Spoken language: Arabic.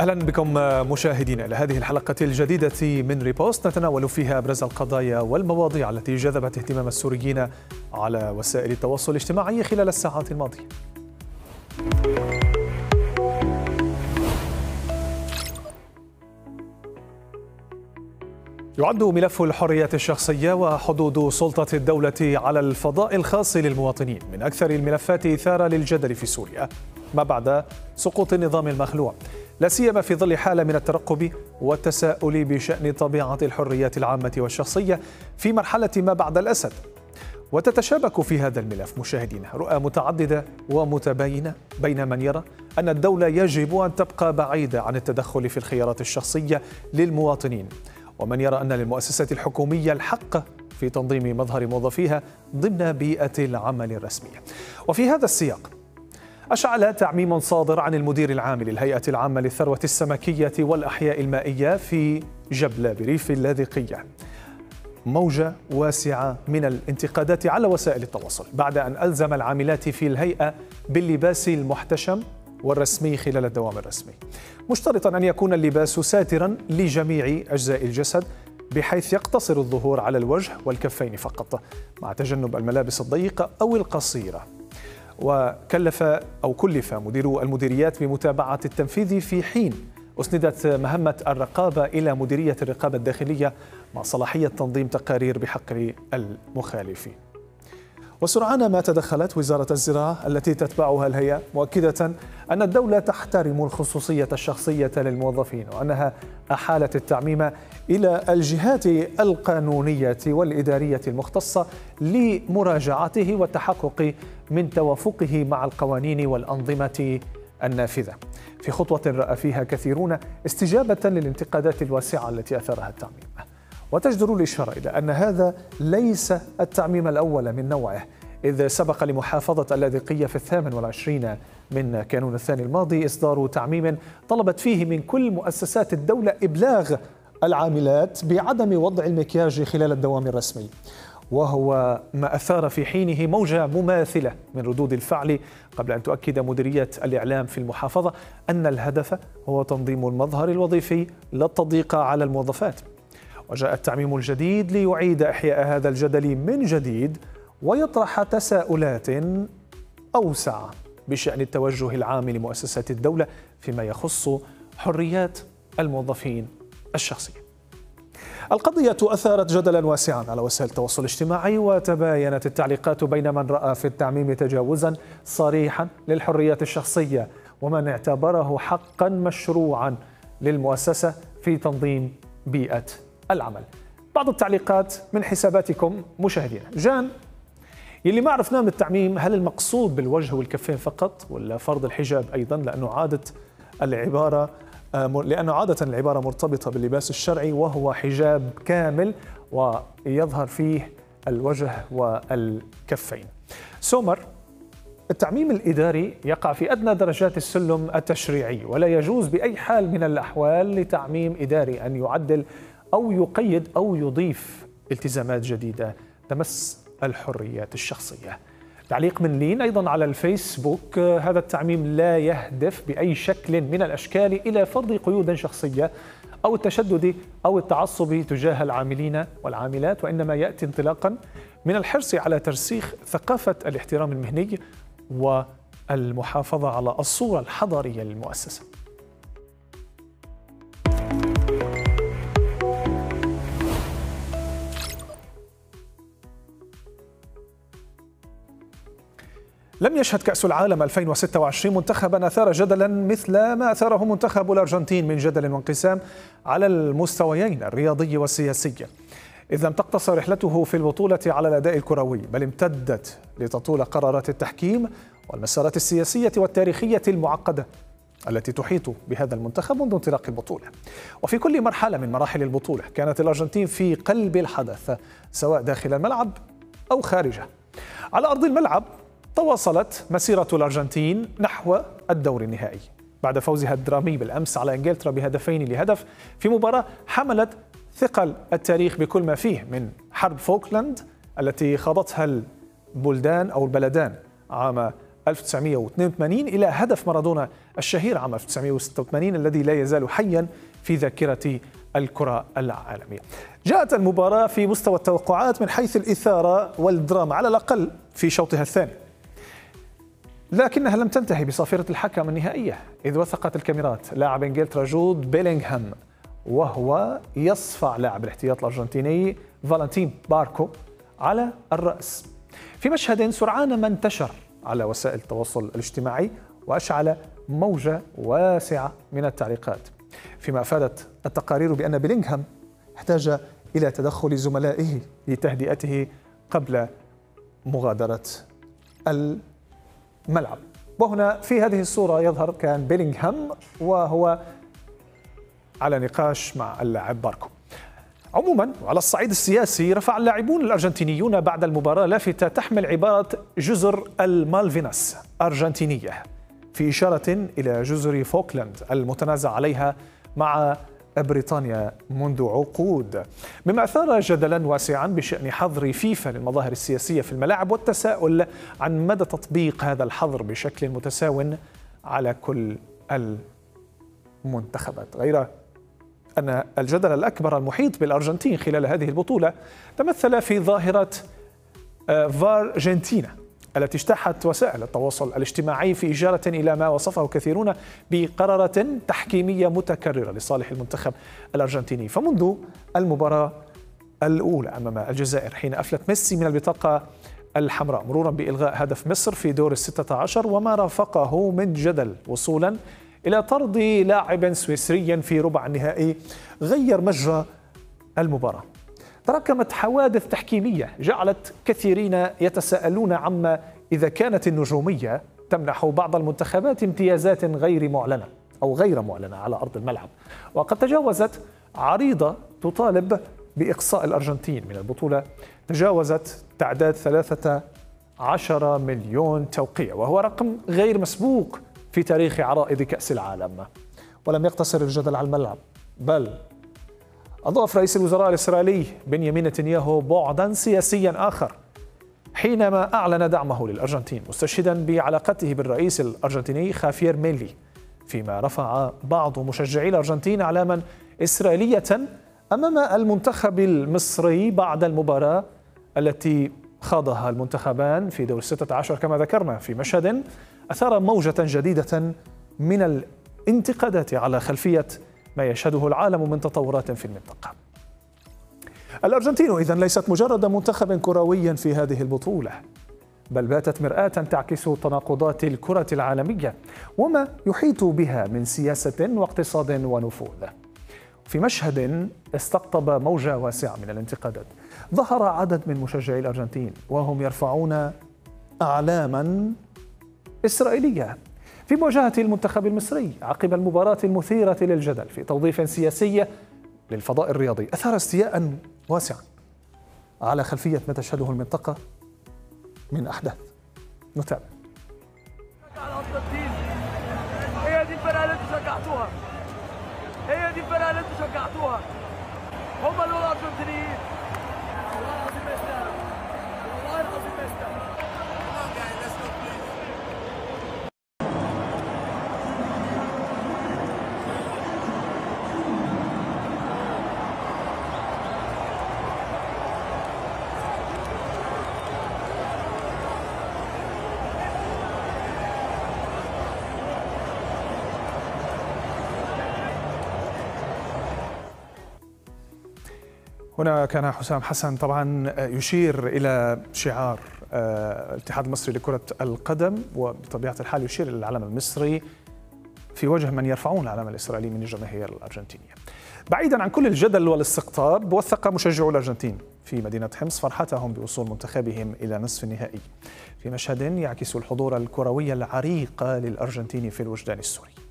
أهلا بكم مشاهدينا إلى هذه الحلقة الجديدة من ريبوست، نتناول فيها أبرز القضايا والمواضيع التي جذبت اهتمام السوريين على وسائل التواصل الاجتماعي خلال الساعات الماضية. يعد ملف الحريات الشخصية وحدود سلطة الدولة على الفضاء الخاص للمواطنين من أكثر الملفات إثارة للجدل في سوريا ما بعد سقوط النظام المخلوع، لا سيما في ظل حالة من الترقب والتساؤل بشأن طبيعة الحريات العامة والشخصية في مرحلة ما بعد الأسد. وتتشابك في هذا الملف مشاهدينا رؤى متعددة ومتباينة بين من يرى أن الدولة يجب أن تبقى بعيدة عن التدخل في الخيارات الشخصية للمواطنين، ومن يرى أن للمؤسسات الحكومية الحق في تنظيم مظهر موظفيها ضمن بيئة العمل الرسمية. وفي هذا السياق أشعل تعميم صادر عن المدير العام للهيئة العامة للثروة السمكية والأحياء المائية في جبلة بريف اللاذقية موجة واسعة من الانتقادات على وسائل التواصل بعد أن ألزم العاملات في الهيئة باللباس المحتشم والرسمي خلال الدوام الرسمي، مشترطا أن يكون اللباس ساترا لجميع أجزاء الجسد بحيث يقتصر الظهور على الوجه والكفين فقط مع تجنب الملابس الضيقة أو القصيرة. كلف مديرو المديريات بمتابعة التنفيذ في حين أسندت مهمة الرقابة إلى مديرية الرقابة الداخلية مع صلاحية تنظيم تقارير بحق المخالفين. وسرعان ما تدخلت وزارة الزراعة التي تتبعها الهيئة مؤكدة أن الدولة تحترم الخصوصية الشخصية للموظفين وأنها أحالت التعميم إلى الجهات القانونية والإدارية المختصة لمراجعته والتحقق من توافقه مع القوانين والأنظمة النافذة، في خطوة رأى فيها كثيرون استجابة للانتقادات الواسعة التي أثارها التعميم. وتجدر الإشارة إلى أن هذا ليس التعميم الأول من نوعه، إذ سبق لمحافظة اللاذقية في 28 من كانون الثاني الماضي إصدار تعميم طلبت فيه من كل مؤسسات الدولة إبلاغ العاملات بعدم وضع المكياج خلال الدوام الرسمي، وهو ما أثار في حينه موجة مماثلة من ردود الفعل، قبل أن تؤكد مديرية الإعلام في المحافظة أن الهدف هو تنظيم المظهر الوظيفي لا التضييق على الموظفات. وجاء التعميم الجديد ليعيد إحياء هذا الجدل من جديد ويطرح تساؤلات أوسع بشأن التوجه العام لمؤسسات الدولة فيما يخص حريات الموظفين الشخصية. القضية أثارت جدلا واسعا على وسائل التواصل الاجتماعي، وتباينت التعليقات بين من رأى في التعميم تجاوزا صريحا للحريات الشخصية ومن اعتبره حقا مشروعا للمؤسسة في تنظيم بيئة العمل. بعض التعليقات من حساباتكم مشاهدينا. جان يلي ما عرفناه من التعميم، هل المقصود بالوجه والكفين فقط ولا فرض الحجاب أيضا؟ لأنه عادة العبارة مرتبطة باللباس الشرعي وهو حجاب كامل ويظهر فيه الوجه والكفين. سومر: التعميم الإداري يقع في أدنى درجات السلم التشريعي ولا يجوز بأي حال من الأحوال لتعميم إداري أن يعدل أو يقيد أو يضيف التزامات جديدة تمس الحريات الشخصية. تعليق من لين أيضا على الفيسبوك: هذا التعميم لا يهدف بأي شكل من الأشكال إلى فرض قيود شخصية أو التشدد أو التعصب تجاه العاملين والعاملات، وإنما يأتي انطلاقا من الحرص على ترسيخ ثقافة الاحترام المهني والمحافظة على الصورة الحضارية للمؤسسة. لم يشهد كأس العالم 2026 منتخبا أثار جدلا مثل ما أثاره منتخب الأرجنتين من جدل وانقسام على المستويين الرياضي والسياسي، إذ لم تقتصر رحلته في البطولة على الأداء الكروي، بل امتدت لتطول قرارات التحكيم والمسارات السياسية والتاريخية المعقدة التي تحيط بهذا المنتخب منذ انطلاق البطولة. وفي كل مرحلة من مراحل البطولة كانت الأرجنتين في قلب الحدث، سواء داخل الملعب أو خارجه. على أرض الملعب تواصلت مسيرة الأرجنتين نحو الدور النهائي بعد فوزها الدرامي بالأمس على إنجلترا ب2-1 في مباراة حملت ثقل التاريخ بكل ما فيه من حرب فوكلاند التي خاضتها البلدان أو البلدان عام 1982 إلى هدف مارادونا الشهير عام 1986 الذي لا يزال حيا في ذاكرة الكرة العالمية. جاءت المباراة في مستوى التوقعات من حيث الإثارة والدراما على الأقل في شوطها الثاني، لكنها لم تنتهي بصافرة الحكم النهائية، إذ وثقت الكاميرات لاعب إنجلترا جود بيلينغهام وهو يصفع لاعب الاحتياط الأرجنتيني فالنتين باركو على الرأس في مشهد سرعان ما انتشر على وسائل التواصل الاجتماعي وأشعل موجة واسعة من التعليقات، فيما أفادت التقارير بأن بيلينغهام احتاج إلى تدخل زملائه لتهدئته قبل مغادرة الملعب. وهنا في هذه الصورة يظهر كان بيلينغهام وهو على نقاش مع اللاعب باركو. عموما وعلى الصعيد السياسي، رفع اللاعبون الأرجنتينيون بعد المباراة لافتة تحمل عبارة جزر المالفيناس أرجنتينية، في إشارة إلى جزر فوكلاند المتنازع عليها مع بريطانيا منذ عقود، مما أثار جدلا واسعا بشأن حظر فيفا للمظاهر السياسية في الملاعب والتساؤل عن مدى تطبيق هذا الحظر بشكل متساو على كل المنتخبات. غير أن الجدل الأكبر المحيط بالأرجنتين خلال هذه البطولة تمثل في ظاهرة فارجنتينا التي اجتاحت وسائل التواصل الاجتماعي في إشارة إلى ما وصفه كثيرون بقرارة تحكيمية متكررة لصالح المنتخب الأرجنتيني. فمنذ المباراة الأولى أمام الجزائر حين أفلت ميسي من البطاقة الحمراء مرورا بإلغاء هدف مصر في دور 16 وما رافقه من جدل وصولا إلى طرد لاعب سويسري في ربع النهائي غير مجرى المباراة، تراكمت حوادث تحكيمية جعلت كثيرين يتساءلون عما إذا كانت النجومية تمنح بعض المنتخبات امتيازات غير معلنة أو غير معلنة على أرض الملعب، وقد تجاوزت عريضة تطالب بإقصاء الأرجنتين من البطولة تجاوزت تعداد 13 مليون توقيع، وهو رقم غير مسبوق في تاريخ عرائض كأس العالم. ولم يقتصر الجدل على الملعب، بل أضاف رئيس الوزراء الإسرائيلي بنيامين نتنياهو بعداً سياسياً آخر حينما أعلن دعمه للأرجنتين مستشهداً بعلاقته بالرئيس الأرجنتيني خافير ميلي، فيما رفع بعض مشجعي الأرجنتين أعلاما إسرائيلية أمام المنتخب المصري بعد المباراة التي خاضها المنتخبان في دور 16 كما ذكرنا، في مشهد أثار موجة جديدة من الانتقادات على خلفية ما يشهده العالم من تطورات في المنطقة. الأرجنتين إذن ليست مجرد منتخب كروي في هذه البطولة، بل باتت مرآة تعكس تناقضات الكرة العالمية وما يحيط بها من سياسة واقتصاد ونفوذ. في مشهد استقطب موجة واسعة من الانتقادات، ظهر عدد من مشجعي الأرجنتين وهم يرفعون أعلاما إسرائيلية في مواجهة المنتخب المصري عقب المباراة المثيرة للجدل في توظيف سياسي للفضاء الرياضي أثار استياء واسعا على خلفية ما تشهده المنطقة من أحداث. نتابع. هي دي الفرقة اللي انتوا شجعتوها، هي دي الفرقة اللي انتوا شجعتوها، هم اللي الأرجنتينيين. والله العظيم ما يستاهلوا، والله العظيم ما يستاهلوا. هنا كان حسام حسن طبعا يشير إلى شعار الاتحاد المصري لكرة القدم، وبطبيعة الحال يشير إلى العلم المصري في وجه من يرفعون العلم الإسرائيلي من الجماهير الأرجنتينية. بعيدا عن كل الجدل والاستقطاب، وثق مشجعو الأرجنتين في مدينة حمص فرحتهم بوصول منتخبهم إلى نصف النهائي في مشهد يعكس الحضور الكروي العريق للأرجنتين في الوجدان السوري.